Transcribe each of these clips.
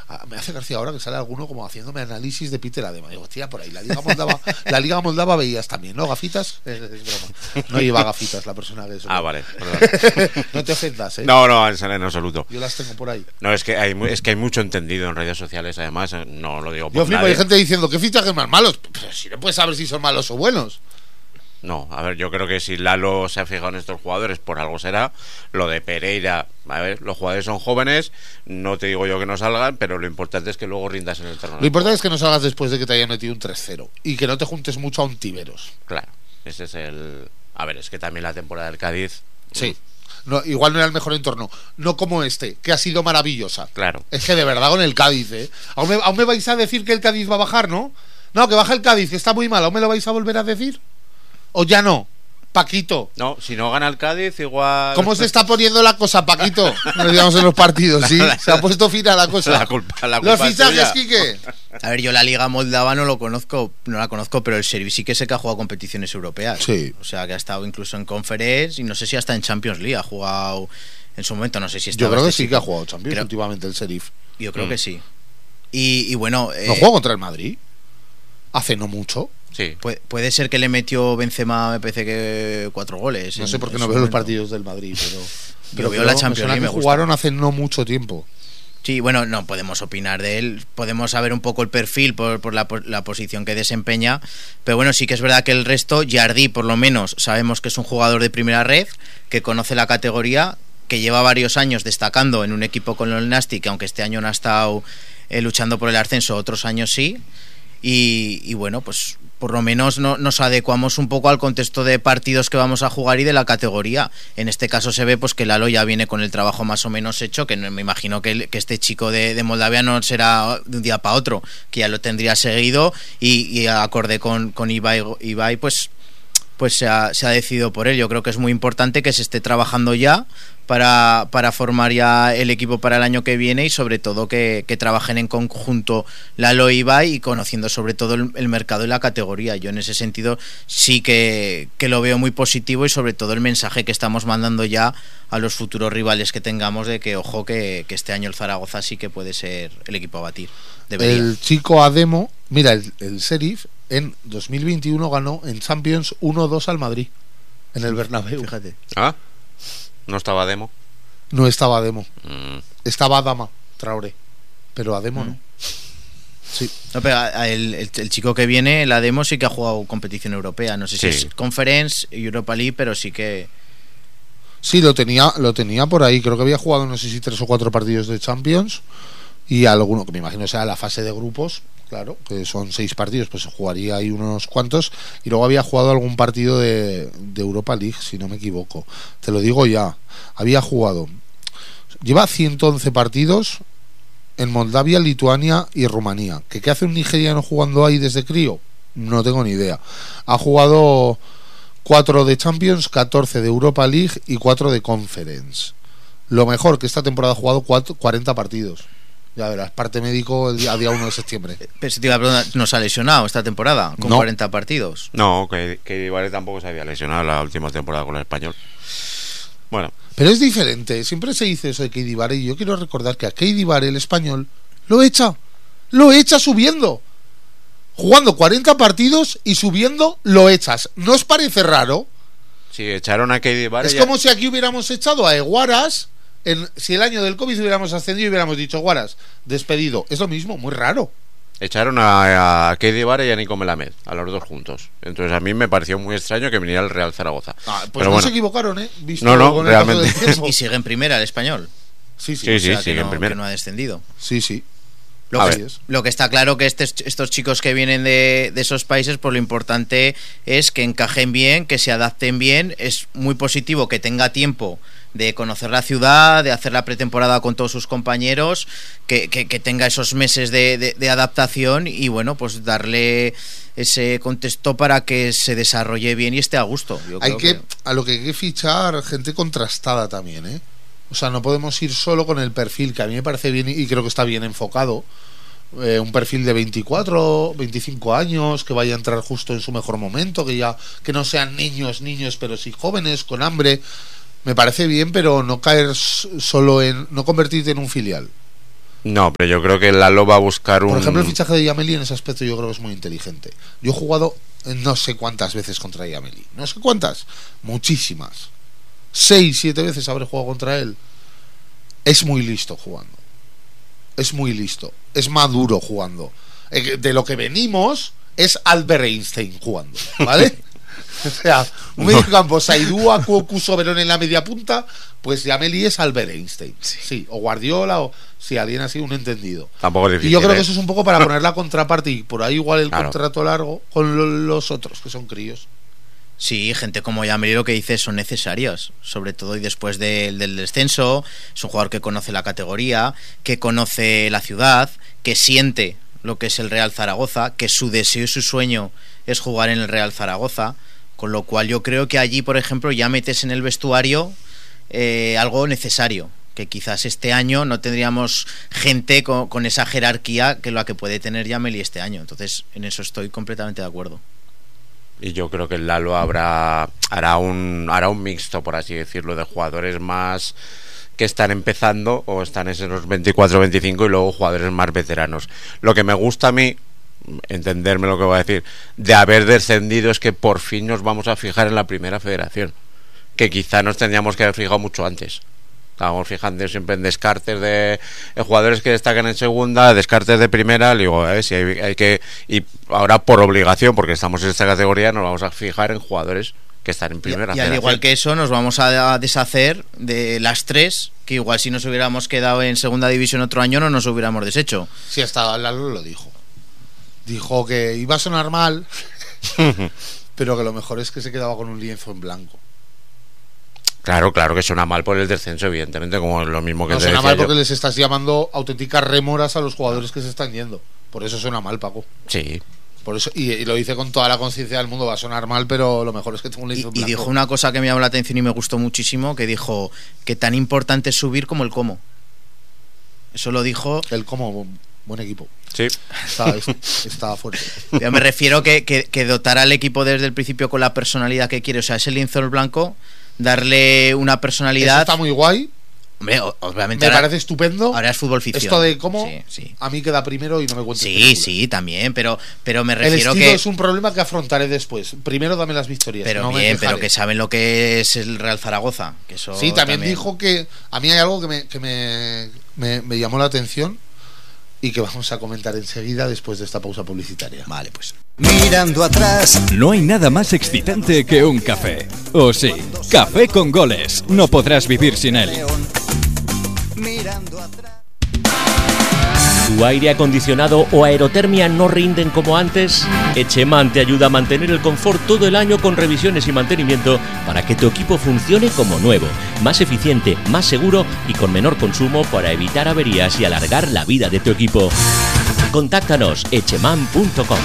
Me hace gracia ahora que sale alguno como haciéndome análisis de Peter Adema. Digo, hostia, por ahí la Liga Moldava veías también, ¿no? Gafitas, es broma. No lleva gafitas la persona que es. Vale. No te ofendas, ¿eh? No, en absoluto. Yo las tengo por ahí. No, es que hay mucho entendido en redes sociales, además, no lo digo por Yo flipo, nadie. hay gente diciendo, ¿qué fichajes más malos? Pero si no puedes saber si son malos o buenos. No, a ver, yo creo que si Lalo se ha fijado en estos jugadores, por algo será. Lo de Pereira, a ver, los jugadores son jóvenes, no te digo yo que no salgan, pero lo importante es que luego rindas en el terreno. Lo importante es que no salgas después de que te hayan metido un 3-0 y que no te juntes mucho a un Tiberos. Claro, ese es el... A ver, es que también la temporada del Cádiz... Sí. No, igual no era el mejor entorno, no como este, que ha sido maravillosa. Claro. Es que de verdad con el Cádiz, ¿Aún me vais a decir que el Cádiz va a bajar, no? No, que baja el Cádiz, que está muy mal. ¿Aún me lo vais a volver a decir? ¿O ya no? Paquito. No, si no gana el Cádiz, igual... ¿Cómo se está poniendo la cosa, Paquito? Nos digamos en los partidos, ¿sí? Se ha puesto fin a la cosa. La culpa los es fichajes, tuya. Quique. A ver, yo la Liga Moldava no la conozco, pero el Sheriff sí que sé que ha jugado competiciones europeas. Sí. O sea, que ha estado incluso en Conference y no sé si hasta en Champions League ha jugado en su momento, no sé si está. Yo creo que sí que ha jugado Champions últimamente el Sheriff. Yo creo que sí. Y bueno... ¿No jugó contra el Madrid? Hace no mucho. Sí. Puede ser que le metió Benzema, me parece que 4 goles. No sé por qué no veo los partidos del Madrid, pero veo la Champions League, me jugaron hace no mucho tiempo. Sí, bueno, no podemos opinar de él, podemos saber un poco el perfil por la posición que desempeña, pero bueno, sí que es verdad que el resto, Jardí por lo menos sabemos que es un jugador de primera red, que conoce la categoría, que lleva varios años destacando en un equipo con el Nastic, que aunque este año no ha estado luchando por el ascenso, otros años sí, y bueno, pues por lo menos nos adecuamos un poco al contexto de partidos que vamos a jugar y de la categoría. En este caso se ve pues que Lalo ya viene con el trabajo más o menos hecho, que me imagino que este chico de Moldavia no será de un día para otro, que ya lo tendría seguido y acorde con Ibai pues se ha decidido por él. Yo creo que es muy importante que se esté trabajando ya para formar ya el equipo para el año que viene y sobre todo que trabajen en conjunto Lalo y Ibai y conociendo sobre todo el mercado y la categoría. Yo en ese sentido sí que lo veo muy positivo y sobre todo el mensaje que estamos mandando ya a los futuros rivales que tengamos de que ojo que este año el Zaragoza sí que puede ser el equipo a batir. Debería. El chico Ademo, mira, el Sheriff en 2021 ganó en Champions 1-2 al Madrid en el Bernabéu. Fíjate. ¿No estaba Demo? No estaba Ademo. Estaba Adama Traoré, pero Ademo no. Sí. No, pero el chico que viene, el Ademo, sí que ha jugado competición europea. No sé si es Conference, Europa League, pero sí que... Sí, lo tenía por ahí. Creo que había jugado, no sé si 3 o 4 partidos de Champions y alguno, que me imagino sea la fase de grupos, claro, que son 6 partidos, pues jugaría ahí unos cuantos. Y luego había jugado algún partido de Europa League, si no me equivoco. Te lo digo ya. Había jugado. Lleva 111 partidos en Moldavia, Lituania y Rumanía. ¿Qué hace un nigeriano jugando ahí desde crío? No tengo ni idea. Ha jugado 4 de Champions, 14 de Europa League y 4 de Conference. Lo mejor, que esta temporada ha jugado 40 partidos. Ya verás, parte médico a día 1 de septiembre. Pero si te iba a preguntar, ¿no se ha lesionado esta temporada con 40 partidos? No, que Ibai tampoco se había lesionado la última temporada con el Español. Bueno. Pero es diferente, siempre se dice eso de Keidi Vare y yo quiero recordar que a Keidi Vare, el español, lo echa subiendo. Jugando 40 partidos y subiendo lo echas. ¿No os parece raro? Si echaron a Keidi Vare... Es como si aquí hubiéramos echado a Eguaras, si el año del COVID hubiéramos ascendido y hubiéramos dicho Eguaras, despedido. Es lo mismo, muy raro. Echaron a Keidi Vare y a Nico Melamed, a los dos juntos. Entonces a mí me pareció muy extraño que viniera el Real Zaragoza. Pues pero no bueno, se equivocaron, ¿eh? No, realmente. Y sigue en primera el Español. Sí, O sea, sigue en primera. que no ha descendido. Sí. Lo que está claro que estos chicos que vienen de esos países, pues lo importante es que encajen bien, que se adapten bien. Es muy positivo que tenga tiempo de conocer la ciudad, de hacer la pretemporada con todos sus compañeros, que tenga esos meses de adaptación y bueno, pues darle ese contexto para que se desarrolle bien y esté a gusto. A lo que hay que fichar gente contrastada también, ¿eh? O sea, no podemos ir solo con el perfil, que a mí me parece bien y creo que está bien enfocado. Un perfil de 24, 25 años, que vaya a entrar justo en su mejor momento, que no sean niños, pero sí jóvenes, con hambre. Me parece bien, pero no caer solo no convertirte en un filial. No, pero yo creo que Lalo va a buscar un... Por ejemplo, el fichaje de Yameli en ese aspecto yo creo que es muy inteligente. Yo he jugado no sé cuántas veces contra Yameli. No sé cuántas. Muchísimas. 6, 7 veces habré jugado contra él. Es muy listo jugando. Es muy listo. Es maduro jugando. De lo que venimos es Albert Einstein jugando, ¿vale? O sea, un mediocampo Saidúa, Cuocuso, Verón en la media punta, pues Yameli es Albert Einstein. Sí, o Guardiola, o si alguien así, un entendido. Tampoco es difícil. Y yo creo que eso es un poco para poner la contraparte y por ahí igual el Claro. contrato largo con los otros, que son críos. Sí, gente como Yameli, lo que dice, son necesarias, sobre todo y después del descenso. Es un jugador que conoce la categoría, que conoce la ciudad, que siente lo que es el Real Zaragoza, que su deseo y su sueño es jugar en el Real Zaragoza, con lo cual yo creo que allí, por ejemplo, ya metes en el vestuario algo necesario, que quizás este año no tendríamos gente con esa jerarquía que la que puede tener Yameli este año. Entonces, en eso estoy completamente de acuerdo. Y yo creo que el Lalo hará un mixto, por así decirlo, de jugadores más que están empezando o están en esos 24-25 y luego jugadores más veteranos. Lo que me gusta a mí, entenderme lo que voy a decir, de haber descendido es que por fin nos vamos a fijar en la primera federación, que quizá nos tendríamos que haber fijado mucho antes. Estábamos fijando siempre en descartes de jugadores que destacan en segunda, descartes de primera. Le digo, si hay que. Y ahora, por obligación, porque estamos en esta categoría, nos vamos a fijar en jugadores que están en primera. Y al igual que eso, nos vamos a deshacer de las 3, que igual si nos hubiéramos quedado en segunda división otro año, no nos hubiéramos deshecho. Sí, hasta Lalo lo dijo. Dijo que iba a sonar mal, pero que lo mejor es que se quedaba con un lienzo en blanco. Claro que suena mal por el descenso, evidentemente, como lo mismo que No te suena decía mal porque yo. les estás llamando auténticas rémoras a los jugadores que se están yendo. Por eso suena mal, Paco. Sí. Por eso, y lo dice con toda la conciencia del mundo, va a sonar mal, pero lo mejor es que tengo un lienzo en Y blanco. dijo una cosa que me llamó la atención y me gustó muchísimo, que dijo que tan importante es subir como el cómo. Eso lo dijo. El como buen equipo. Sí. Está fuerte. Yo me refiero que dotar al equipo desde el principio con la personalidad que quiere. O sea, ese lienzo en blanco, darle una Eso personalidad. está muy guay. Hombre, obviamente. Me parece estupendo. Ahora es fútbol ficción. Esto de cómo Sí. a mí queda primero y no me cuentes. Sí, película. sí, también, pero me El refiero estilo que. es un problema que afrontaré después. Primero dame las victorias. Pero no me bien, quejaré. pero que saben lo que es el Real Zaragoza. Que eso Sí, también dijo que a mí hay algo que me llamó la atención y que vamos a comentar enseguida después de esta pausa publicitaria. Vale, pues. Mirando atrás, No hay nada más excitante que un café. ¿O sí? Café con goles. No podrás vivir sin él. mirando atrás. ¿Tu aire acondicionado o aerotermia no rinden como antes? Echeman te ayuda a mantener el confort todo el año con revisiones y mantenimiento para que tu equipo funcione como nuevo, más eficiente, más seguro y con menor consumo para evitar averías y alargar la vida de tu equipo. Contáctanos echeman.com.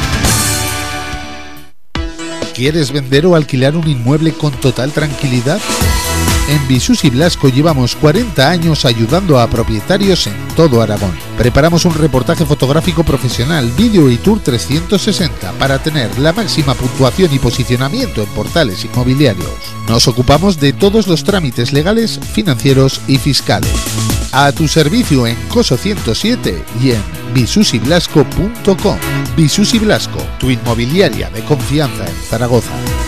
¿Quieres vender o alquilar un inmueble con total tranquilidad? En Visus y Blasco llevamos 40 años ayudando a propietarios en todo Aragón. Preparamos un reportaje fotográfico profesional, vídeo y tour 360 para tener la máxima puntuación y posicionamiento en portales inmobiliarios. Nos ocupamos de todos los trámites legales, financieros y fiscales. A tu servicio en Coso 107 y en visusyblasco.com. Visus y Blasco, tu inmobiliaria de confianza en Zaragoza.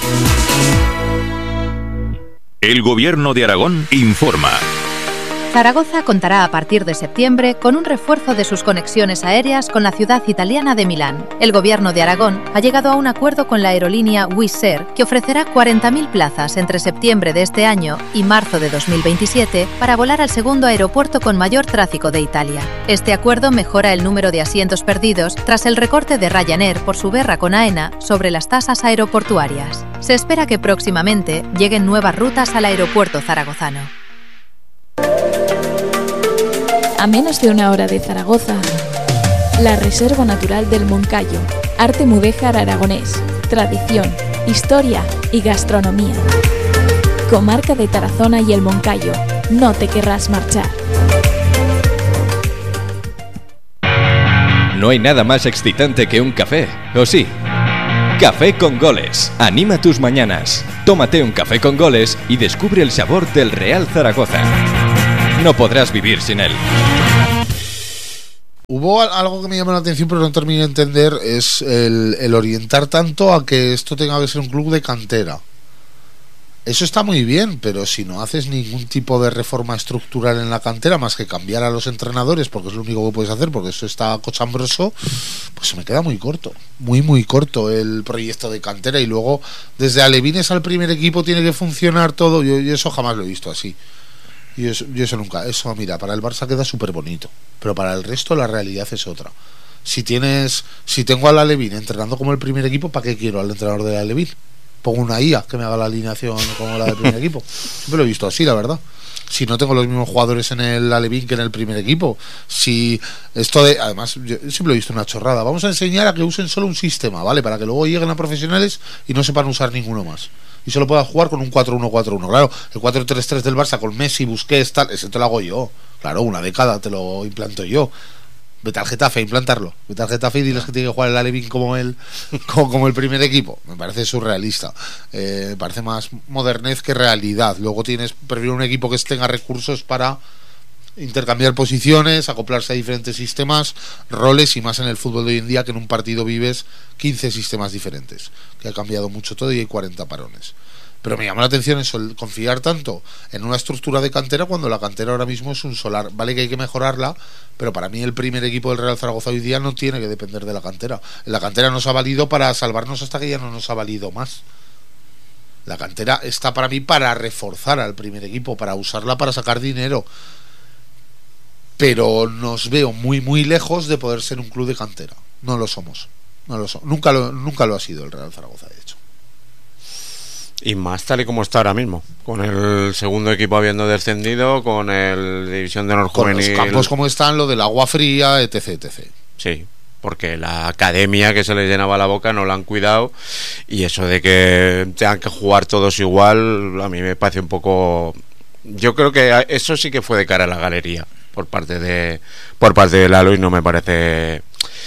El Gobierno de Aragón informa. Zaragoza contará a partir de septiembre con un refuerzo de sus conexiones aéreas con la ciudad italiana de Milán. El Gobierno de Aragón ha llegado a un acuerdo con la aerolínea Wizz Air que ofrecerá 40.000 plazas entre septiembre de este año y marzo de 2027 para volar al segundo aeropuerto con mayor tráfico de Italia. Este acuerdo mejora el número de asientos perdidos tras el recorte de Ryanair por su guerra con AENA sobre las tasas aeroportuarias. Se espera que próximamente lleguen nuevas rutas al aeropuerto zaragozano. A menos de una hora de Zaragoza, la Reserva Natural del Moncayo, arte mudéjar aragonés, tradición, historia y gastronomía. Comarca de Tarazona y el Moncayo, no te querrás marchar. No hay nada más excitante que un café, ¿o sí? Café con goles. Anima tus mañanas. Tómate un café con goles y descubre el sabor del Real Zaragoza. No podrás vivir sin él. Hubo algo que me llamó la atención pero no terminé de entender, es el orientar tanto a que esto tenga que ser un club de cantera. Eso está muy bien, pero si no haces ningún tipo de reforma estructural en la cantera más que cambiar a los entrenadores, porque es lo único que puedes hacer, porque eso está cochambroso, pues se me queda muy corto, muy corto el proyecto de cantera. Y luego desde alevines al primer equipo tiene que funcionar todo. Yo eso jamás lo he visto así. Yo eso nunca. Eso, mira, para el Barça queda súper bonito, pero para el resto la realidad es otra. Si tengo al Alevín entrenando como el primer equipo, ¿para qué quiero al entrenador del Alevín? Pongo una IA que me haga la alineación como la del primer equipo. Siempre lo he visto así, la verdad. Si no tengo los mismos jugadores en el Alevín que en el primer equipo. Si esto de... Además, yo siempre he visto una chorrada. Vamos a enseñar a que usen solo un sistema, ¿vale? Para que luego lleguen a profesionales y no sepan usar ninguno más. Y solo puedan jugar con un 4-1-4-1. Claro, el 4-3-3 del Barça con Messi, Busquets, tal, ese te lo hago yo. Claro, una década te lo implanto yo. Vete al Getafe a implantarlo. Vete al Getafe y diles que tiene que jugar el Alevín como el primer equipo. Me parece surrealista. Me parece más modernez que realidad. Luego prefiero un equipo que tenga recursos para intercambiar posiciones, acoplarse a diferentes sistemas, roles, y más en el fútbol de hoy en día, que en un partido vives 15 sistemas diferentes, que ha cambiado mucho todo y hay 40 parones. Pero me llama la atención eso, el confiar tanto en una estructura de cantera cuando la cantera ahora mismo es un solar. Vale que hay que mejorarla, pero para mí el primer equipo del Real Zaragoza hoy día no tiene que depender de la cantera. La cantera nos ha valido para salvarnos hasta que ya no nos ha valido más. La cantera está para mí para reforzar al primer equipo, para usarla para sacar dinero. Pero nos veo muy lejos de poder ser un club de cantera. No lo somos. Nunca lo ha sido el Real Zaragoza, de hecho. Y más tal y como está ahora mismo, con el segundo equipo habiendo descendido, con el División de Honor Juvenil, con los campos como están, lo del agua fría, etc. Sí, porque la academia que se les llenaba la boca no la han cuidado, y eso de que tengan que jugar todos igual, a mí me parece un poco... Yo creo que eso sí que fue de cara a la galería por parte de Lalo, y no me parece...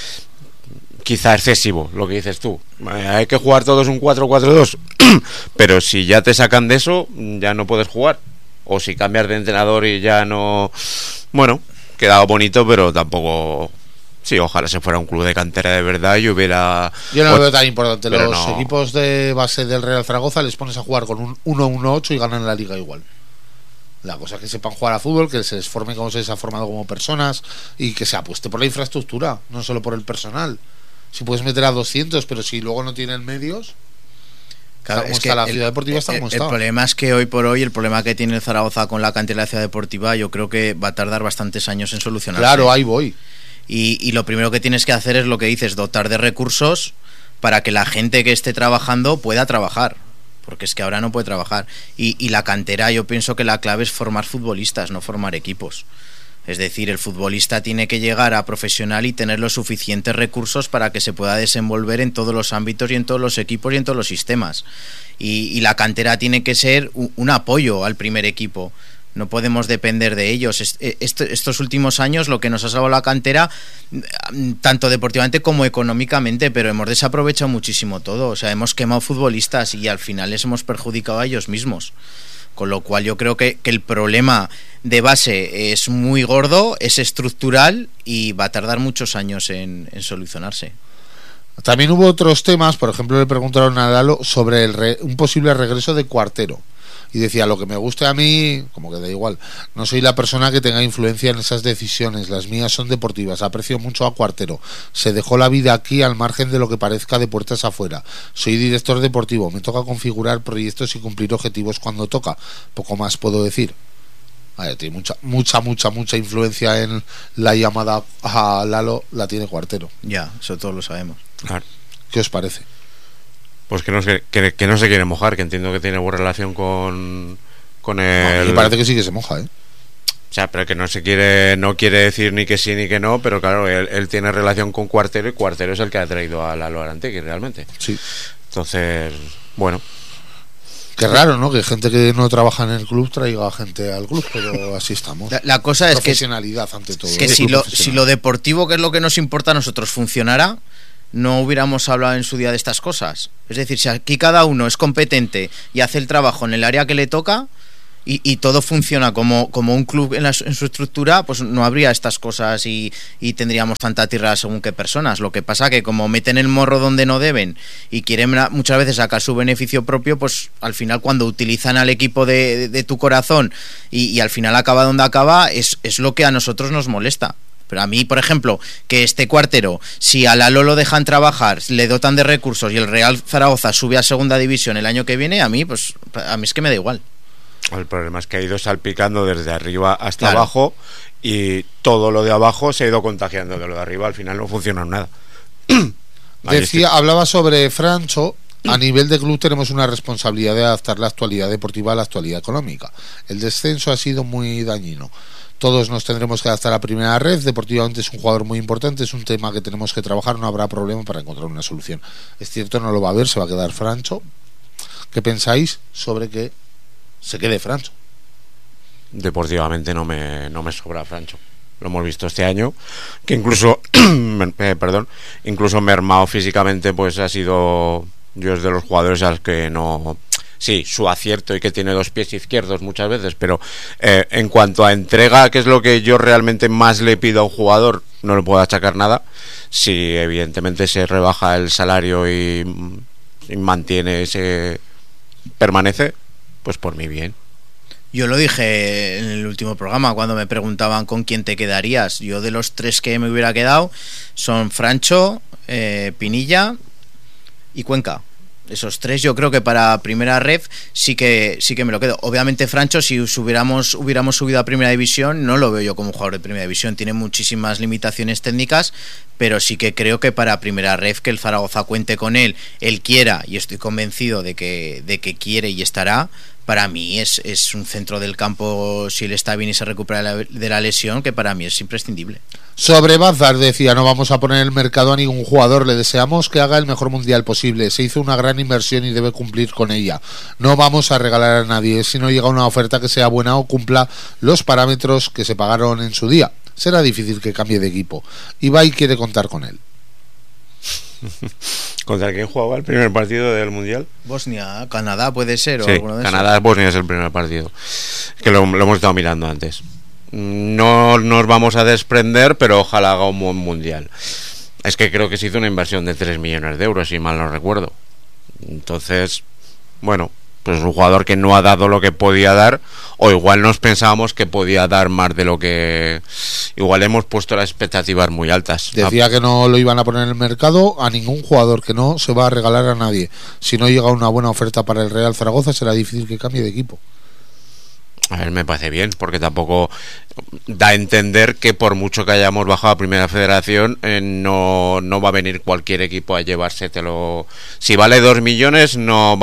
quizá excesivo lo que dices tú. Hay que jugar todos un 4-4-2, pero si ya te sacan de eso, ya no puedes jugar. O si cambias de entrenador y ya no... Bueno, quedaba bonito, pero tampoco... Sí, ojalá se fuera un club de cantera de verdad y hubiera... Yo no lo veo tan importante. Los equipos de base del Real Zaragoza les pones a jugar con un 1-1-8 y ganan la liga igual. La cosa es que sepan jugar a fútbol, que se les forme como se les ha formado como personas, y que se apueste por la infraestructura, no solo por el personal. Si puedes meter a 200, pero si luego no tienen medios... Claro, es que la ciudad deportiva está como está. El problema es que hoy por hoy, el problema que tiene el Zaragoza con la cantera de la ciudad deportiva, yo creo que va a tardar bastantes años en solucionarse. Claro, ahí voy. Y lo primero que tienes que hacer es lo que dices, dotar de recursos para que la gente que esté trabajando pueda trabajar, porque es que ahora no puede trabajar. Y la cantera, yo pienso que la clave es formar futbolistas, no formar equipos. Es decir, el futbolista tiene que llegar a profesional y tener los suficientes recursos para que se pueda desenvolver en todos los ámbitos y en todos los equipos y en todos los sistemas. Y la cantera tiene que ser un apoyo al primer equipo. No podemos depender de ellos. Estos últimos años lo que nos ha salvado la cantera, tanto deportivamente como económicamente, pero hemos desaprovechado muchísimo todo. O sea, hemos quemado futbolistas y al final les hemos perjudicado a ellos mismos. Con lo cual yo creo que el problema de base es muy gordo, es estructural y va a tardar muchos años en solucionarse. También hubo otros temas, por ejemplo le preguntaron a Lalo sobre un posible regreso de Cuartero. Y decía, lo que me guste a mí, como que da igual, no soy la persona que tenga influencia en esas decisiones, las mías son deportivas, aprecio mucho a Cuartero, se dejó la vida aquí al margen de lo que parezca de puertas afuera, soy director deportivo, me toca configurar proyectos y cumplir objetivos cuando toca, poco más puedo decir. Tiene mucha influencia en la llamada a Lalo, la tiene Cuartero. Ya, eso todos lo sabemos. Claro. ¿Qué os parece? Pues que no se quiere mojar, que entiendo que tiene buena relación con él. Me parece que sí que se moja, O sea, pero que no quiere decir ni que sí ni que no, pero claro, él tiene relación con Cuartero y Cuartero es el que ha traído a Lalo Arantegui realmente. Sí. Entonces, bueno. Qué raro, ¿no? Que gente que no trabaja en el club traiga gente al club, pero así estamos. La cosa es que profesionalidad ante todo. Que si lo deportivo, que es lo que nos importa a nosotros, funcionara, no hubiéramos hablado en su día de estas cosas. Es decir, si aquí cada uno es competente y hace el trabajo en el área que le toca y todo funciona como un club en su estructura, pues no habría estas cosas y tendríamos tanta tierra según qué personas. Lo que pasa que como meten el morro donde no deben y quieren muchas veces sacar su beneficio propio, pues al final cuando utilizan al equipo de tu corazón y al final acaba donde acaba, es lo que a nosotros nos molesta. Pero a mí, por ejemplo, que este Cuartero, si a Lalo lo dejan trabajar, le dotan de recursos y el Real Zaragoza sube a segunda división el año que viene, a mí es que me da igual. El problema es que ha ido salpicando desde arriba hasta abajo y todo lo de abajo se ha ido contagiando de lo de arriba, al final no funciona nada. Hablaba sobre Francho. A nivel de club tenemos una responsabilidad de adaptar la actualidad deportiva a la actualidad económica. El descenso ha sido muy dañino. Todos nos tendremos que adaptar a primera red. Deportivamente es un jugador muy importante, es un tema que tenemos que trabajar, no habrá problema para encontrar una solución. Es cierto, no lo va a haber, se va a quedar Francho. ¿Qué pensáis sobre que se quede Francho? Deportivamente no me sobra Francho. Lo hemos visto este año, que incluso incluso mermado físicamente, pues ha sido, yo es de los jugadores a los que no... Sí, su acierto y que tiene 2 pies izquierdos muchas veces, pero en cuanto a entrega, que es lo que yo realmente más le pido a un jugador, no le puedo achacar nada. Si evidentemente se rebaja el salario y permanece, pues por mi bien. Yo lo dije en el último programa cuando me preguntaban con quién te quedarías. Yo de los 3 que me hubiera quedado son Francho, Pinilla y Cuenca. Esos 3 yo creo que para primera ref sí que me lo quedo. Obviamente Francho, si hubiéramos subido a primera división, no lo veo yo como jugador de primera división, tiene muchísimas limitaciones técnicas, pero sí que creo que para primera ref que el Zaragoza cuente con él quiera, y estoy convencido de que quiere y estará. Para mí es un centro del campo, si él está bien y se recupera de la lesión, que para mí es imprescindible. Sobre Bazar decía, no vamos a poner en el mercado a ningún jugador, le deseamos que haga el mejor mundial posible, se hizo una gran inversión y debe cumplir con ella, no vamos a regalar a nadie, si no llega una oferta que sea buena o cumpla los parámetros que se pagaron en su día, será difícil que cambie de equipo, Ibai quiere contar con él. ¿Contra quién jugaba el primer partido del mundial? Bosnia, Canadá puede ser, sí, o alguno de Canadá, esos. Bosnia es el primer partido, que lo hemos estado mirando antes. No nos vamos a desprender, pero ojalá haga un buen mundial. Es que creo que se hizo una inversión de 3 millones de euros, si mal no recuerdo. Entonces, bueno, pues es un jugador que no ha dado lo que podía dar, o igual nos pensábamos que podía dar más de lo que... Igual hemos puesto las expectativas muy altas. Decía que no lo iban a poner en el mercado a ningún jugador, que no se va a regalar a nadie. Si no llega una buena oferta para el Real Zaragoza, será difícil que cambie de equipo. A ver, me parece bien, porque tampoco da a entender que por mucho que hayamos bajado a Primera Federación, no va a venir cualquier equipo a llevársetelo. Si vale 2 millones,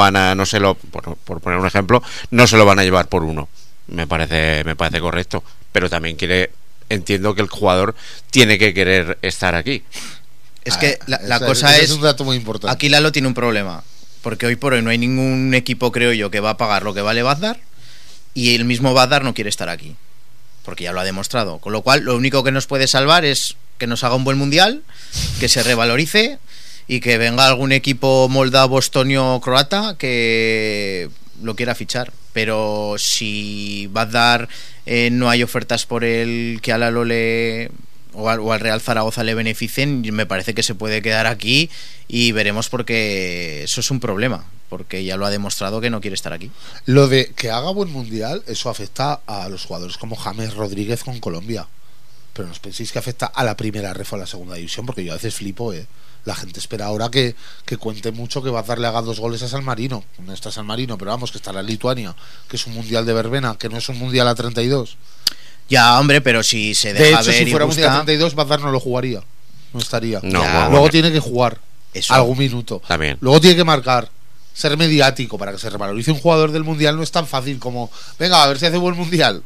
por poner un ejemplo, no se lo van a llevar por 1. Me parece correcto, pero también entiendo que el jugador tiene que querer estar aquí. Es que la cosa es un dato muy importante. Aquí Lalo tiene un problema, porque hoy por hoy no hay ningún equipo, creo yo, que va a pagar lo que vale Bazar. Y el mismo Bazar no quiere estar aquí, porque ya lo ha demostrado. Con lo cual, lo único que nos puede salvar es que nos haga un buen mundial, que se revalorice y que venga algún equipo moldavo, estonio, croata que lo quiera fichar. Pero si Bazar no hay ofertas por él que a Lalo o al Real Zaragoza le beneficien, me parece que se puede quedar aquí y veremos, porque eso es un problema. Porque ya lo ha demostrado que no quiere estar aquí. Lo de que haga buen mundial, eso afecta a los jugadores como James Rodríguez con Colombia. Pero no os penséis que afecta a la primera ref o a la segunda división, porque yo a veces flipo, La gente espera ahora que cuente mucho que va a darle haga 2 goles a San Marino. No está San Marino, pero vamos, que está la Lituania, que es un mundial de verbena, que no es un mundial a 32. Ya, hombre, pero si se deja de hecho, ver si fuera y mundial a gusta... 32, Bazar no lo jugaría. No estaría. No, Luego tiene que jugar eso. algún minuto. También. Luego tiene que marcar. Ser mediático para que se revalorice un jugador del mundial no es tan fácil como venga, a ver si hace buen mundial.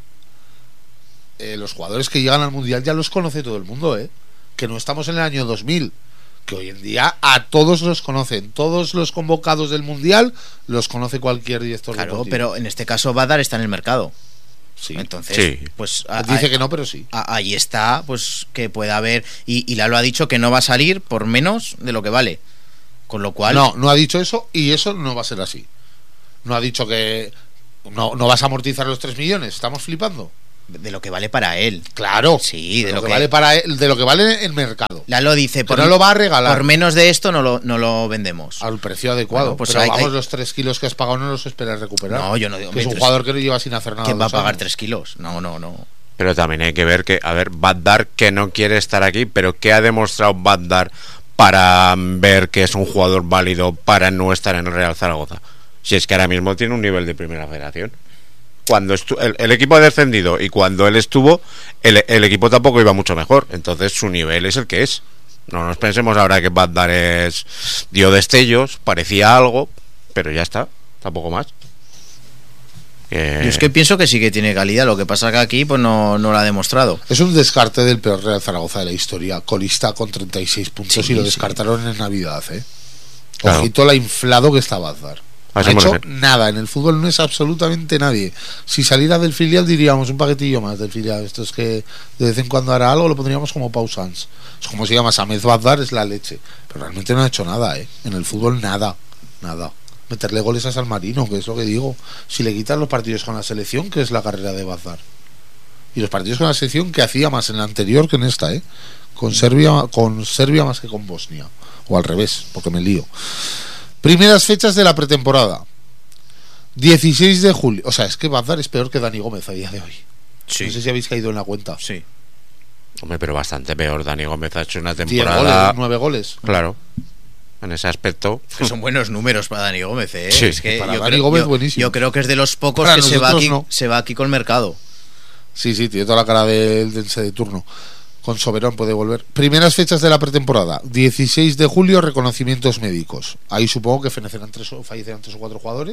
Los jugadores que llegan al mundial ya los conoce todo el mundo, que no estamos en el año 2000, que hoy en día a todos los conocen, todos los convocados del mundial los conoce cualquier director deportivo. Pero en este caso Bazar está en el mercado. Sí. Entonces, sí. Pues dice que no, pero sí. Ahí está, pues que pueda haber, y Lalo ha dicho que no va a salir por menos de lo que vale. Con lo cual... No ha dicho eso, y eso no va a ser así. No ha dicho que No vas a amortizar los 3 millones, estamos flipando. De lo que vale para él. Claro. Sí, de lo que vale para él, de lo que vale el mercado. Lalo dice, no lo va a regalar. Por menos de esto no lo vendemos. Al precio adecuado. Bueno, pues pero los 3 kilos que has pagado no los esperas recuperar. No, yo no digo. Que es un jugador que no lleva sin hacer nada. ¿Quién va a pagar 3 kilos? No. Pero también hay que ver que, a ver, Badar que no quiere estar aquí, pero ¿qué ha demostrado Badar para ver que es un jugador válido para no estar en el Real Zaragoza? Si es que ahora mismo tiene un nivel de primera federación. Cuando el equipo ha descendido y cuando él estuvo, el equipo tampoco iba mucho mejor. Entonces su nivel es el que es. No nos pensemos ahora que Badar dio destellos, parecía algo, pero ya está, tampoco más. Yo es que pienso que sí que tiene calidad, lo que pasa que aquí pues no lo ha demostrado. Es un descarte del peor Real Zaragoza de la historia, colista con 36 puntos, sí, y lo descartaron en Navidad, Claro. Ojito la inflado que está Badar. No ha hecho nada, en el fútbol no es absolutamente nadie. Si saliera del filial diríamos un paquetillo más del filial. Esto es que de vez en cuando hará algo, lo pondríamos como Pausans. Es como se llama Samez Badar, es la leche. Pero realmente no ha hecho nada, en el fútbol nada. Meterle goles a San Marino, que es lo que digo. Si le quitan los partidos con la selección, que es la carrera de Badar. Y los partidos con la selección que hacía más en la anterior que en esta, con Serbia más que con Bosnia. O al revés, porque me lío. Primeras fechas de la pretemporada. 16 de julio. O sea, es que Badar es peor que Dani Gómez a día de hoy. Sí. No sé si habéis caído en la cuenta. Sí. Hombre, pero bastante peor. Dani Gómez ha hecho una temporada... 10 goles, 9 goles. Claro. En ese aspecto... Que son buenos números para Dani Gómez, Sí, es que para Dani Gómez buenísimo. Yo creo que es de los pocos para que no. se va aquí con el mercado. Sí, tiene toda la cara del dense de turno. Con Soberón puede volver. Primeras fechas de la pretemporada. 16 de julio, reconocimientos médicos. Ahí supongo que fallecerán 3 o 4 jugadores.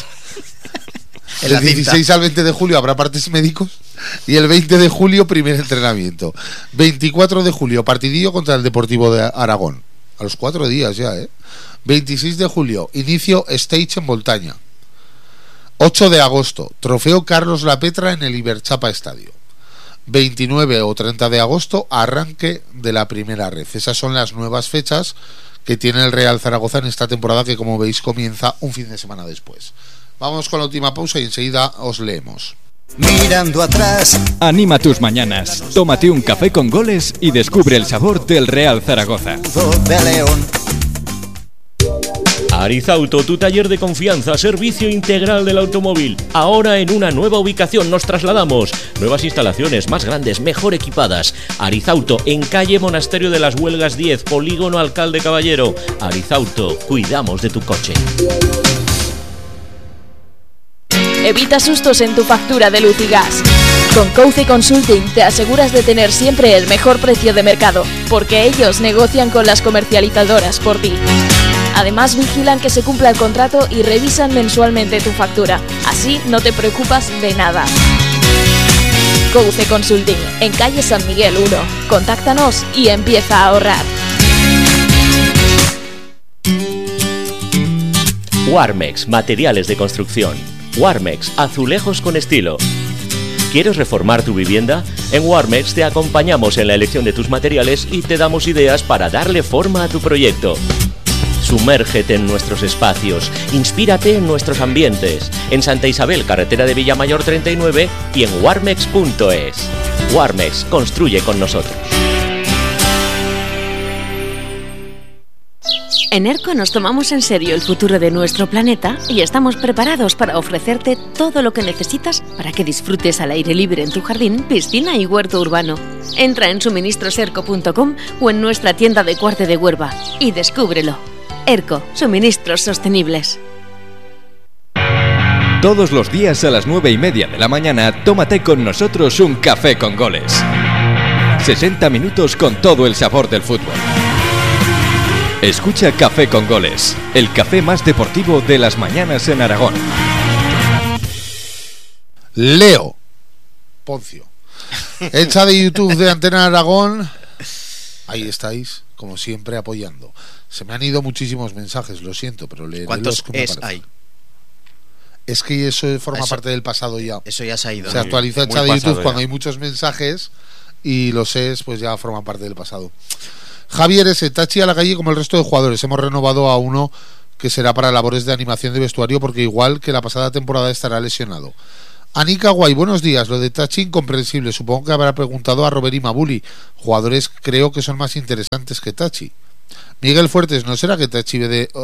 El 16 al 20 de julio habrá partes médicos. Y el 20 de julio, primer entrenamiento. 24 de julio, partidillo contra el Deportivo de Aragón. A los 4 días ya, 26 de julio, inicio stage en Voltaña. 8 de agosto, trofeo Carlos Lapetra en el Iberchapa Estadio. 29 o 30 de agosto, arranque de la primera red. Esas son las nuevas fechas que tiene el Real Zaragoza en esta temporada, que como veis comienza un fin de semana después. Vamos con la última pausa y enseguida os leemos. Mirando atrás, anima tus mañanas, tómate un café con goles y descubre el sabor del Real Zaragoza. de León. Arizauto, tu taller de confianza, servicio integral del automóvil. Ahora en una nueva ubicación nos trasladamos. Nuevas instalaciones, más grandes, mejor equipadas. Arizauto, en calle Monasterio de las Huelgas 10, Polígono Alcalde Caballero. Arizauto, cuidamos de tu coche. Evita sustos en tu factura de luz y gas. Con Couce Consulting te aseguras de tener siempre el mejor precio de mercado, porque ellos negocian con las comercializadoras por ti. Además vigilan que se cumpla el contrato y revisan mensualmente tu factura. Así no te preocupas de nada. Couce Consulting, en calle San Miguel 1. Contáctanos y empieza a ahorrar. Warmex, materiales de construcción. Warmex, azulejos con estilo. ¿Quieres reformar tu vivienda? En Warmex te acompañamos en la elección de tus materiales y te damos ideas para darle forma a tu proyecto. Sumérgete en nuestros espacios, inspírate en nuestros ambientes. En Santa Isabel, carretera de Villamayor 39 y en warmex.es. Warmex, construye con nosotros. En ERCO nos tomamos en serio el futuro de nuestro planeta y estamos preparados para ofrecerte todo lo que necesitas para que disfrutes al aire libre en tu jardín, piscina y huerto urbano. Entra en suministroserco.com o en nuestra tienda de Cuarte de Huerva y descúbrelo. ERCO, suministros sostenibles. Todos los días a las 9:30 de la mañana, tómate con nosotros un café con goles. 60 minutos con todo el sabor del fútbol. Escucha Café con Goles, el café más deportivo de las mañanas en Aragón. Leo Poncio, el chat de YouTube de Antena Aragón. Ahí estáis, como siempre, apoyando. Se me han ido muchísimos mensajes, lo siento, pero ¿cuántos hay? Es que eso forma parte del pasado ya. Eso ya se ha ido. Se actualiza el chat de YouTube cuando hay muchos mensajes y los es, pues ya forman parte del pasado. Javier S. Tachi a la calle como el resto de jugadores. Hemos renovado a uno que será para labores de animación de vestuario, porque igual que la pasada temporada estará lesionado. Anika Guay, buenos días. Lo de Tachi incomprensible. Supongo que habrá preguntado a Robert y Mabuli. Jugadores creo que son más interesantes que Tachi. Miguel Fuertes, ¿no será que Tachi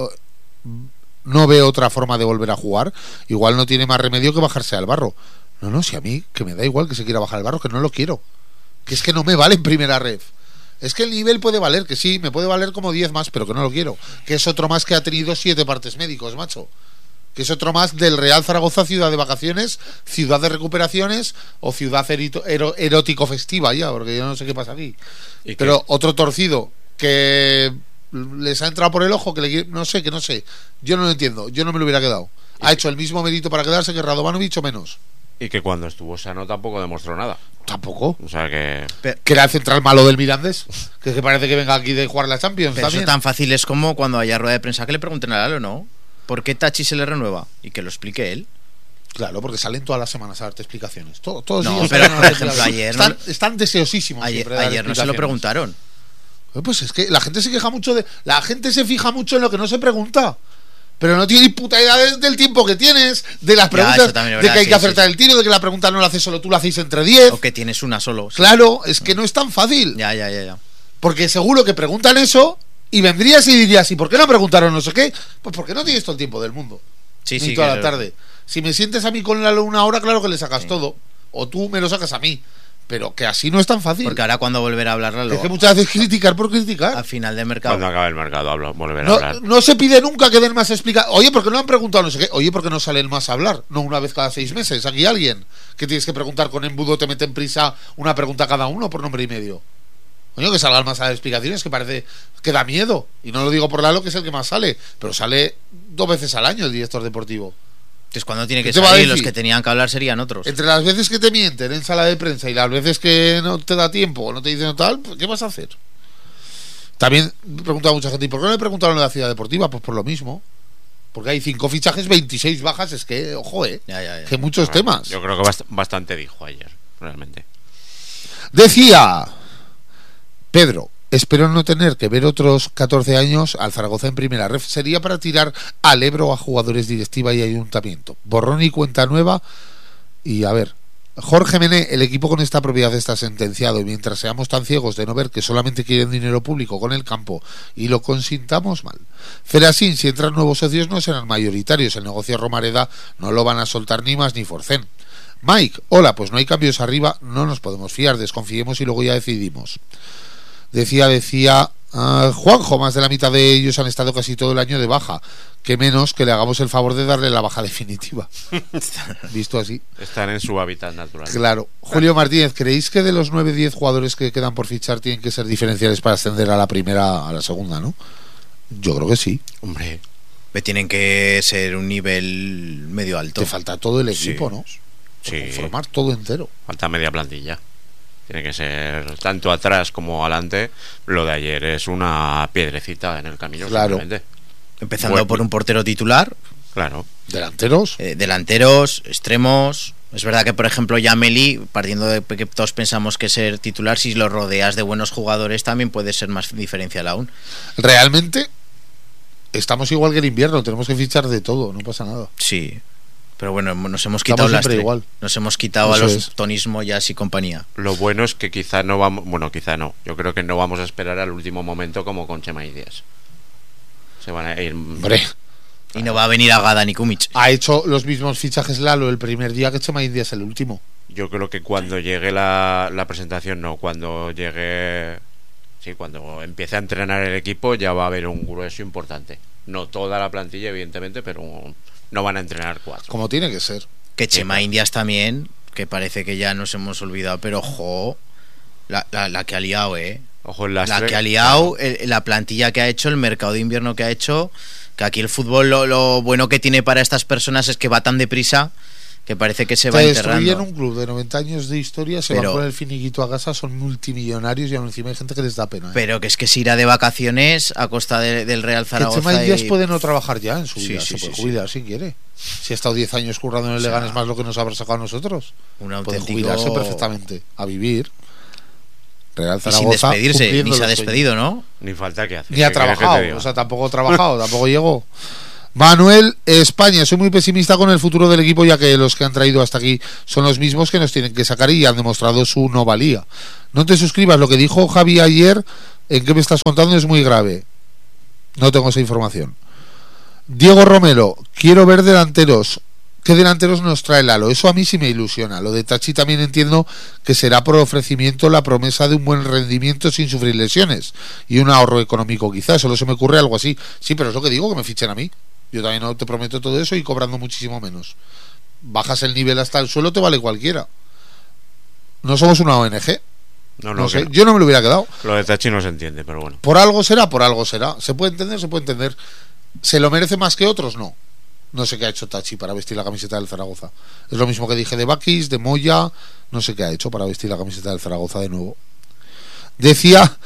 no ve otra forma de volver a jugar? Igual no tiene más remedio que bajarse al barro. No, si a mí que me da igual que se quiera bajar al barro, que no lo quiero. Que es que no me vale en primera red. Es que el nivel puede valer, que sí, me puede valer como 10 más, pero que no lo quiero. Que es otro más que ha tenido 7 partes médicos, macho. Que es otro más del Real Zaragoza, ciudad de vacaciones, ciudad de recuperaciones o ciudad erótico festiva ya, porque yo no sé qué pasa aquí. Pero otro torcido que les ha entrado por el ojo, que no sé. Yo no lo entiendo, yo no me lo hubiera quedado. Ha hecho el mismo mérito para quedarse que Radovanovic o menos. Y que cuando estuvo sano tampoco demostró nada. Tampoco. O sea que era el central malo del Mirandés, que parece que venga aquí de jugar la Champions. Pero también. eso tan fácil es como cuando haya rueda de prensa que le pregunten a Lalo, ¿no? ¿Por qué Tachi se le renueva? Y que lo explique él. Claro, porque salen todas las semanas a darte explicaciones. Todos no, días pero por ejemplo ayer están deseosísimos. Ayer no se lo preguntaron. Pues es que la gente se queja mucho la gente se fija mucho en lo que no se pregunta. Pero no tienes puta idea del tiempo que tienes, de las preguntas, de que hay que acertar el tiro, de que la pregunta no la haces solo tú, la hacéis entre 10. O que tienes una solo. Sí. Claro, es que no es tan fácil. Ya. Porque seguro que preguntan eso y vendrías y dirías, ¿y por qué no preguntaron no sé qué? Pues porque no tienes todo el tiempo del mundo. Ni toda la tarde. Si me sientes a mí con una hora, claro que le sacas todo. O tú me lo sacas a mí. Pero que así no es tan fácil. Porque ahora cuando volverá a hablar es que muchas veces criticar por criticar. Al final del mercado. Cuando acabe el mercado volverá a hablar. No se pide nunca que den más explicaciones. Oye, ¿por qué no han preguntado no sé qué? Oye, ¿por qué no salen más a hablar? No una vez cada 6 meses. Aquí alguien que tienes que preguntar con embudo, te meten prisa una pregunta cada uno por nombre y medio. Coño, que salgan más a dar explicaciones, que parece que da miedo. Y no lo digo por Lalo, que es el que más sale, pero sale 2 veces al año el director deportivo. Entonces cuando tiene que salir, los que tenían que hablar serían otros. Entre las veces que te mienten en sala de prensa y las veces que no te da tiempo o no te dicen tal, pues, ¿qué vas a hacer? También pregunta mucha gente, ¿y por qué no le preguntaron en la ciudad deportiva? Pues por lo mismo. Porque hay 5 fichajes, 26 bajas, es que, ojo, que muchos temas. Yo creo que bastante dijo ayer, realmente. Decía Pedro, espero no tener que ver otros 14 años al Zaragoza en primera ref. Sería para tirar al Ebro a jugadores, directiva y ayuntamiento. Borrón y cuenta nueva. Y a ver, Jorge Mené, el equipo con esta propiedad está sentenciado, y mientras seamos tan ciegos de no ver que solamente quieren dinero público con el campo y lo consintamos mal. Ferasín, si entran nuevos socios no serán mayoritarios. El negocio Romareda no lo van a soltar ni más ni forcén. Mike, hola, pues no hay cambios arriba, no nos podemos fiar, desconfiemos y luego ya decidimos. Decía Juanjo, más de la mitad de ellos han estado casi todo el año de baja. Que menos que le hagamos el favor de darle la baja definitiva. Visto así. Están en su hábitat natural. Claro. Julio Martínez, ¿creéis que de los 9-10 jugadores que quedan por fichar tienen que ser diferenciales para ascender a la primera, a la segunda, no? Yo creo que sí. Hombre, tienen que ser un nivel medio alto. Te falta todo el equipo, ¿no? Sí. Formar todo entero. Falta media plantilla. Tiene que ser tanto atrás como adelante. Lo de ayer es una piedrecita en el camino. Claro. Empezando por un portero titular. Claro. Delanteros. Delanteros, extremos. Es verdad que, por ejemplo, Yameli, partiendo de que todos pensamos que ser titular, si lo rodeas de buenos jugadores, también puede ser más diferencial aún. Realmente, estamos igual que el invierno. Tenemos que fichar de todo, no pasa nada. Sí. Pero bueno, nos hemos quitado nos hemos quitado a los Tonismo, Jazz y compañía. Lo bueno es que quizá no vamos, quizá no. Yo creo que no vamos a esperar al último momento como con Chema y Díaz. Se van a ir. Hombre. Y no va a venir Agada ni Kumic. Ha hecho los mismos fichajes Lalo el primer día que Chema y Díaz el último. Yo creo que cuando llegue la presentación, cuando llegue. Sí, cuando empiece a entrenar el equipo ya va a haber un grueso importante. No toda la plantilla, evidentemente, pero no van a entrenar 4. Como tiene que ser. Que Chema Indias también, que parece que ya nos hemos olvidado, pero ojo, la que ha liado, Ojo en la que ha liado, la plantilla que ha hecho, el mercado de invierno que ha hecho, que aquí el fútbol lo bueno que tiene para estas personas es que va tan deprisa que parece que se va enterrando. Destruyen un club de 90 años de historia, se van con el finiquito a casa, son multimillonarios y aún encima hay gente que les da pena. Pero que es que se irá de vacaciones a costa del Real Zaragoza. Que Chema Díaz puede no trabajar ya en su vida, se puede jubilar si quiere. Si ha estado 10 años currando en el Leganés, más lo que nos habrá sacado a nosotros. Un puede jubilarse perfectamente, a vivir. Real Y sin Zaragoza despedirse, cumpliendo ni se ha los sueños. despedido, ¿no? Ni falta que hacer. Ni ha ¿Qué quieres que te trabajado, diga? o sea, tampoco ha trabajado, tampoco llegó. Manuel, España, soy muy pesimista con el futuro del equipo, ya que los que han traído hasta aquí son los mismos que nos tienen que sacar y han demostrado su no valía. No te suscribas, lo que dijo Javi ayer, en qué me estás contando, es muy grave. No tengo esa información. Diego Romero, quiero ver delanteros. ¿Qué delanteros nos trae Lalo? Eso a mí sí me ilusiona. Lo de Tachi también entiendo que será por ofrecimiento la promesa de un buen rendimiento sin sufrir lesiones y un ahorro económico quizás. Solo se me ocurre algo así. Sí, pero es lo que digo, que me fichen a mí. Yo también no te prometo todo eso y cobrando muchísimo menos. Bajas el nivel hasta el suelo, te vale cualquiera. No somos una ONG. No sé, yo no me lo hubiera quedado. Lo de Tachi no se entiende, pero bueno. Por algo será, por algo será. Se puede entender, se puede entender. ¿Se lo merece más que otros? No. No sé qué ha hecho Tachi para vestir la camiseta del Zaragoza. Es lo mismo que dije de Bakis, de Moya. No sé qué ha hecho para vestir la camiseta del Zaragoza de nuevo. Decía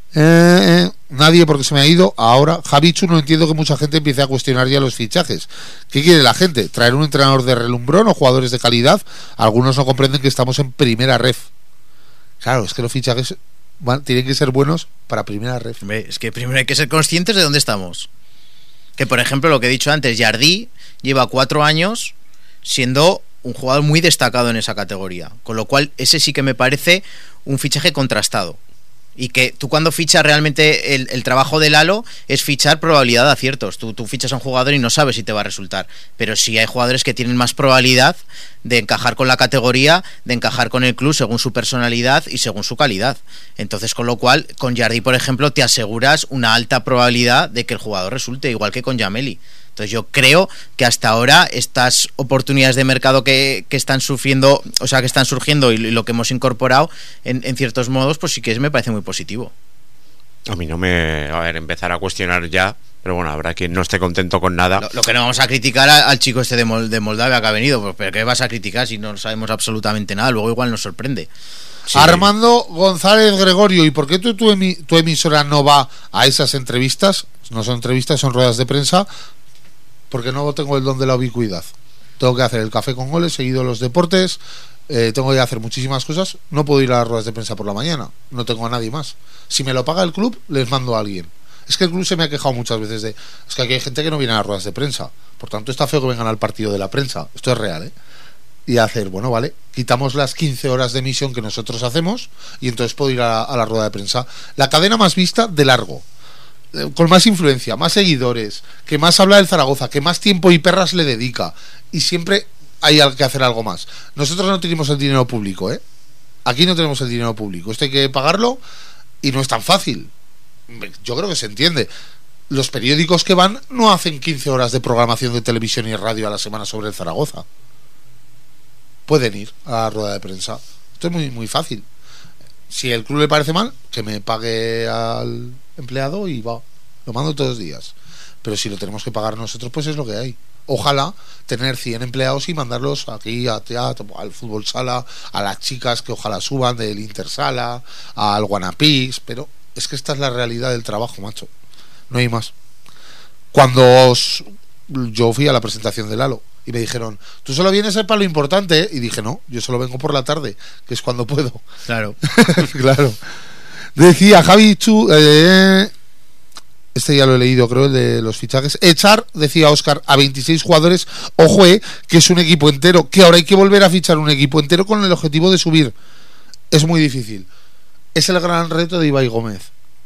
nadie, porque se me ha ido. Ahora, Javichu, no entiendo que mucha gente empiece a cuestionar ya los fichajes. ¿Qué quiere la gente? ¿Traer un entrenador de relumbrón o jugadores de calidad? Algunos no comprenden que estamos en primera ref. Claro, es que los fichajes tienen que ser buenos para primera ref. Es que primero hay que ser conscientes de dónde estamos. Que por ejemplo, lo que he dicho antes, Jardí lleva 4 años siendo un jugador muy destacado en esa categoría, con lo cual ese sí que me parece un fichaje contrastado. Y que tú cuando fichas realmente el trabajo de Lalo es fichar probabilidad de aciertos. Tú fichas a un jugador y no sabes si te va a resultar. Pero sí hay jugadores que tienen más probabilidad de encajar con la categoría, de encajar con el club según su personalidad y según su calidad. Entonces, con lo cual, con Jardí, por ejemplo, te aseguras una alta probabilidad de que el jugador resulte, igual que con Yameli. Entonces yo creo que hasta ahora estas oportunidades de mercado que están sufriendo, o sea, que están surgiendo y lo que hemos incorporado en ciertos modos, pues sí que me parece muy positivo. A mí no me... A ver, empezar a cuestionar ya, pero bueno, habrá quien no esté contento con nada. Lo que no vamos a criticar al chico este de Moldavia que ha venido, pues, pero ¿qué vas a criticar si no sabemos absolutamente nada? Luego igual nos sorprende. Sí. Armando González Gregorio, ¿y por qué tu emisora no va a esas entrevistas? No son entrevistas, son ruedas de prensa. Porque no tengo el don de la ubicuidad. Tengo que hacer el café con goles, seguido los deportes, tengo que hacer muchísimas cosas. No puedo ir a las ruedas de prensa por la mañana, no tengo a nadie más. Si me lo paga el club, les mando a alguien. Es que el club se me ha quejado muchas veces de... Es que aquí hay gente que no viene a las ruedas de prensa, por tanto está feo que vengan al partido de la prensa. Esto es real, ¿eh? Y hacer, bueno, vale, quitamos las 15 horas de emisión que nosotros hacemos y entonces puedo ir a la rueda de prensa. La cadena más vista de largo, con más influencia, más seguidores, que más habla del Zaragoza, que más tiempo y perras le dedica, y siempre hay que hacer algo más. Nosotros no tenemos el dinero público, ¿eh? Aquí no tenemos el dinero público, esto hay que pagarlo y no es tan fácil. Yo creo que se entiende. Los periódicos que van no hacen 15 horas de programación de televisión y radio a la semana sobre el Zaragoza. Pueden ir a la rueda de prensa. Esto es muy, muy fácil. Si el club le parece mal, que me pague al empleado y va, lo mando todos los días. Pero si lo tenemos que pagar nosotros, pues es lo que hay. Ojalá tener 100 empleados y mandarlos aquí a teatro, al fútbol sala, a las chicas que ojalá suban del Intersala, al Guanapix, pero es que esta es la realidad del trabajo, macho. No hay más. Cuando yo fui a la presentación de Lalo y me dijeron, tú solo vienes para lo importante, ¿eh? Y dije, no, yo solo vengo por la tarde, que es cuando puedo. Claro. Claro. Decía Javi Chu, este ya lo he leído, creo, el de los fichajes. Echar, decía Óscar, a 26 jugadores. Ojo, que es un equipo entero, que ahora hay que volver a fichar un equipo entero con el objetivo de subir. Es muy difícil. Es el gran reto de Ibai Gómez.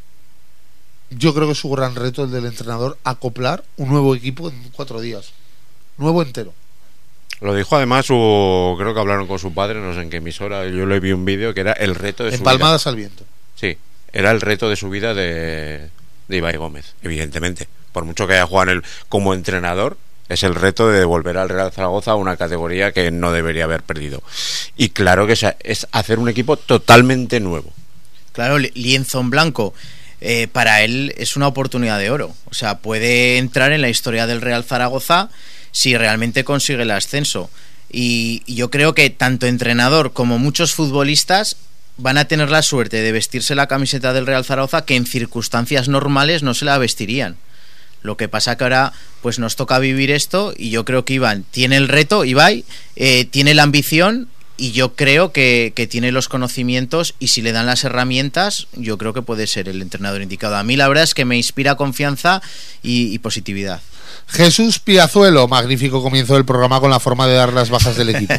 Yo creo que es su gran reto, el del entrenador, acoplar un nuevo equipo en 4 días. Nuevo entero. Lo dijo además, creo que hablaron con su padre, no sé en qué emisora, yo le vi un vídeo que era el reto de su vida. Empalmadas al viento. Sí, era el reto de su vida de Ibai Gómez, evidentemente. Por mucho que haya jugado como entrenador, es el reto de devolver al Real Zaragoza a una categoría que no debería haber perdido. Y claro que es hacer un equipo totalmente nuevo. Claro, lienzo en blanco. Para él es una oportunidad de oro. O sea, puede entrar en la historia del Real Zaragoza si realmente consigue el ascenso. Y yo creo que tanto entrenador como muchos futbolistas van a tener la suerte de vestirse la camiseta del Real Zaragoza que en circunstancias normales no se la vestirían. Lo que pasa que ahora pues nos toca vivir esto y yo creo que Ibai tiene el reto, tiene la ambición y yo creo que tiene los conocimientos, y si le dan las herramientas, yo creo que puede ser el entrenador indicado. A mí la verdad es que me inspira confianza y positividad. Jesús Piazuelo, magnífico comienzo del programa con la forma de dar las bajas del equipo.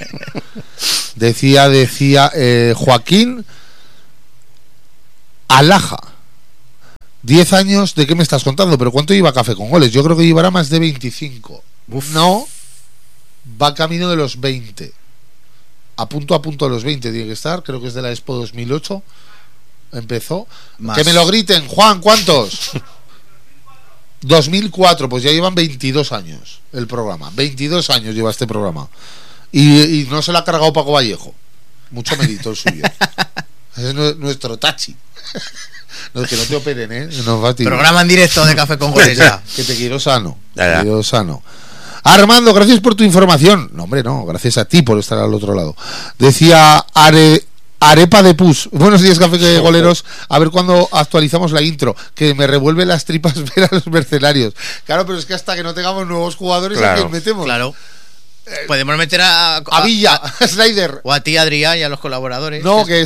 decía Joaquín Alaja, 10 años, ¿de qué me estás contando? ¿Pero cuánto lleva Café con Goles? Yo creo que llevará más de 25. No, va camino de los 20. A punto de los 20 tiene que estar. Creo que es de la Expo 2008. Empezó. Más. Que me lo griten, Juan, ¿cuántos? 2004, pues ya llevan 22 años el programa. 22 años lleva este programa. Y no se lo ha cargado Paco Vallejo. Mucho mérito el suyo. Es nuestro tachi. No, que no te operen, ¿eh? Programa en directo de Café con Goles ya. Que te quiero sano. Te quiero sano. Armando, gracias por tu información. No, hombre, no. Gracias a ti por estar al otro lado. Decía Arepa de Pus. Buenos días, Café Goleros. A ver cuándo actualizamos la intro. Que me revuelve las tripas ver a los mercenarios. Claro, pero es que hasta que no tengamos nuevos jugadores, ¿a quién metemos? Claro. Podemos meter a Villa, a Snyder. O a ti, Adrián, y a los colaboradores. No, que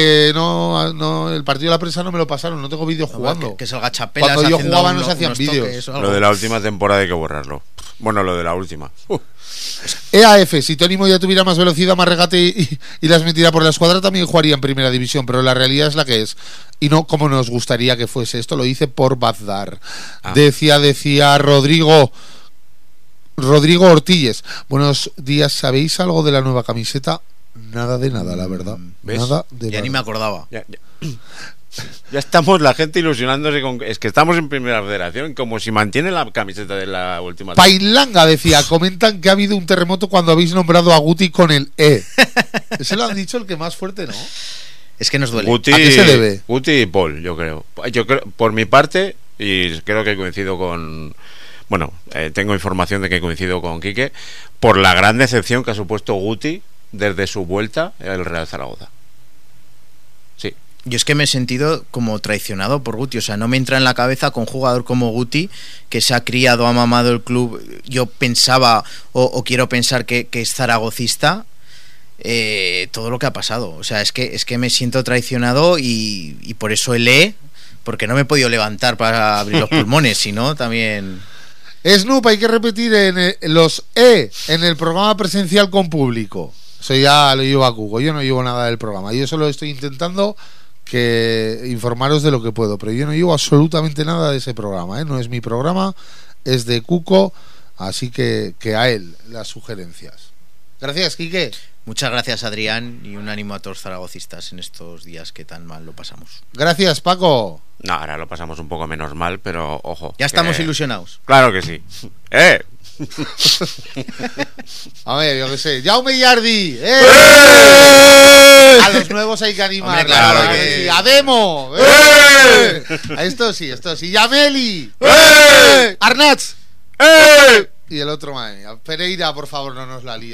no, el partido de la prensa no me lo pasaron. No tengo vídeo jugando. Que salga Chapelas. Cuando yo jugaba no se hacían vídeos. Lo de la última temporada hay que borrarlo. Bueno, lo de la última. EAF, si Tónimo ya tuviera más velocidad, más regate y las metiera por la escuadra, también jugaría en primera división, pero la realidad es la que es y no como nos gustaría que fuese. Esto lo hice por Bazdar. Decía Rodrigo Ortilles, buenos días, ¿sabéis algo de la nueva camiseta? Nada de nada, la verdad. ¿Ves? Nada de ya nada. Ni me acordaba. Ya estamos la gente ilusionándose con... Es que estamos en primera federación, como si mantiene la camiseta de la última. Pailanga decía, comentan que ha habido un terremoto cuando habéis nombrado a Guti con el E. Ese lo han dicho el que más fuerte, ¿no? Es que nos duele. Guti, ¿a qué se debe? Guti y Paul, yo creo. Por mi parte, y creo que coincido con... Bueno, tengo información de que coincido con Quique, por la gran decepción que ha supuesto Guti desde su vuelta al Real Zaragoza. Sí. Yo es que me he sentido como traicionado por Guti. O sea, no me entra en la cabeza con un jugador como Guti, que se ha criado, ha mamado el club. Yo pensaba, o quiero pensar que es zaragocista. Todo lo que ha pasado. O sea, es que me siento traicionado y por eso el E, porque no me he podido levantar para abrir los pulmones, sino también... Snoop, hay que repetir los E en el programa presencial con público. Eso ya lo llevo a Cuco. Yo no llevo nada del programa. Yo solo estoy intentando informaros de lo que puedo, pero yo no llevo absolutamente nada de ese programa, ¿eh? No es mi programa, es de Cuco, así que a él las sugerencias. Gracias, Quique. Muchas gracias, Adrián, y un ánimo a todos zaragocistas en estos días que tan mal lo pasamos. Gracias, Paco. No, ahora lo pasamos un poco menos mal, pero ojo. Ya estamos ilusionados. Claro que sí. A ver, yo qué sé. ¡Jaume Yardi! A los nuevos hay que animar. Claro que sí. ¡A Demo! A esto sí. ¡Yameli! ¡Arnaz! Y el otro, madre mía. Pereira, por favor, no nos la líes.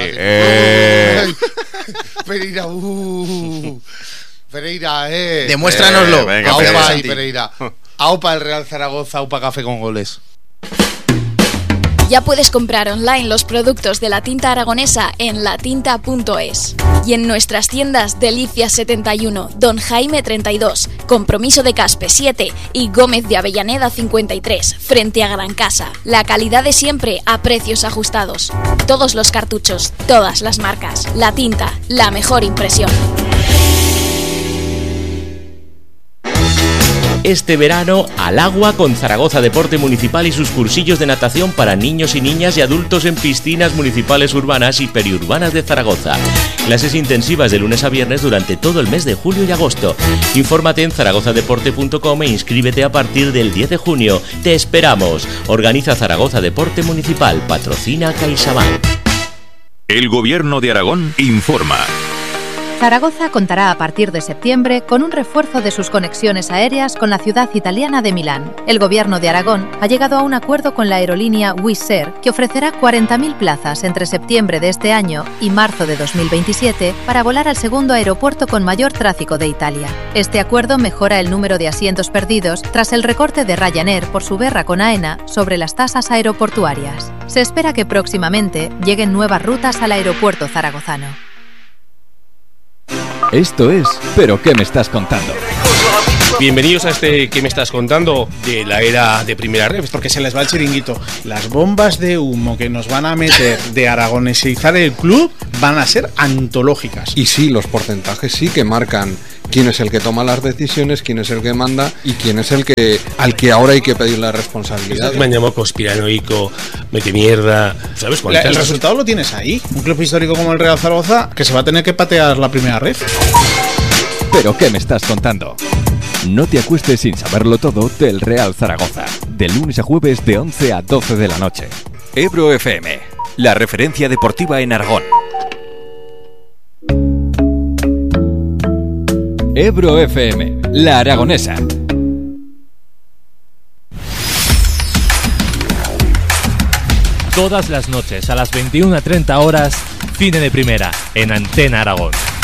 Pereira, Pereira, Demuéstranoslo. Venga, Aupa y Pereira. Aupa el Real Zaragoza, Aupa Café con Goles. Ya puedes comprar online los productos de la tinta aragonesa en latinta.es y en nuestras tiendas Delicias 71, Don Jaime 32, Compromiso de Caspe 7 y Gómez de Avellaneda 53, frente a Gran Casa. La calidad de siempre a precios ajustados. Todos los cartuchos, todas las marcas. La Tinta, la mejor impresión. Este verano, al agua con Zaragoza Deporte Municipal y sus cursillos de natación para niños y niñas y adultos en piscinas municipales urbanas y periurbanas de Zaragoza. Clases intensivas de lunes a viernes durante todo el mes de julio y agosto. Infórmate en zaragozadeporte.com e inscríbete a partir del 10 de junio. ¡Te esperamos! Organiza Zaragoza Deporte Municipal. Patrocina CaixaBank. El Gobierno de Aragón informa. Zaragoza contará a partir de septiembre con un refuerzo de sus conexiones aéreas con la ciudad italiana de Milán. El Gobierno de Aragón ha llegado a un acuerdo con la aerolínea Wizz Air que ofrecerá 40.000 plazas entre septiembre de este año y marzo de 2027 para volar al segundo aeropuerto con mayor tráfico de Italia. Este acuerdo mejora el número de asientos perdidos tras el recorte de Ryanair por su guerra con AENA sobre las tasas aeroportuarias. Se espera que próximamente lleguen nuevas rutas al aeropuerto zaragozano. Esto es ¿Pero qué me estás contando? Bienvenidos a este ¿Qué me estás contando? De la era de Primera Ref. Porque se les va el chiringuito. Las bombas de humo que nos van a meter de aragonesizar el club van a ser antológicas. Y sí, los porcentajes sí que marcan quién es el que toma las decisiones, quién es el que manda y quién es el que al que ahora hay que pedir la responsabilidad. Me han llamado conspiranoico, mete mierda, ¿sabes? El resultado lo tienes ahí. Un club histórico como el Real Zaragoza que se va a tener que patear la Primera Ref. ¿Pero qué me estás contando? No te acuestes sin saberlo todo del Real Zaragoza. De lunes a jueves de 11 a 12 de la noche. Ebro FM, la referencia deportiva en Aragón. Ebro FM, la aragonesa. Todas las noches a las 21:30 horas, Cine de Primera, en Antena Aragón.